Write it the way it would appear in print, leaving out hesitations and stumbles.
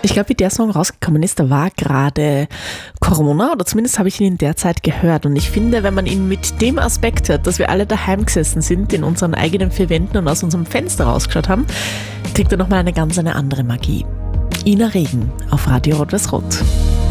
Ich glaube, wie der Song rausgekommen ist, da war gerade Corona, oder zumindest habe ich ihn in der Zeit gehört. Und ich finde, wenn man ihn mit dem Aspekt hört, dass wir alle daheim gesessen sind, in unseren eigenen vier Wänden und aus unserem Fenster rausgeschaut haben, kriegt er nochmal eine andere Magie. Ina Regen auf Radio Rot-Weiß-Rot.